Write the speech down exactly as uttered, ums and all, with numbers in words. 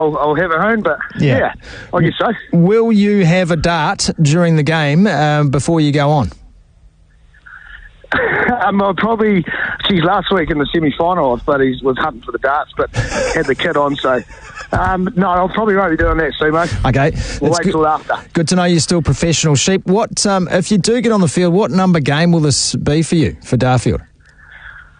I'll, I'll have a hone, but Yeah. yeah, I guess so. Will you have a dart during the game um, before you go on? um, I'll probably, geez, last week in the semi-final, I thought he was hunting for the darts, but had the kid on, so um, no, I'll probably won't be doing that soon, mate. Okay. We'll It's wait good, till after. good to know you're still professional sheep. What um, if you do get on the field, what number game will this be for you, for Darfield?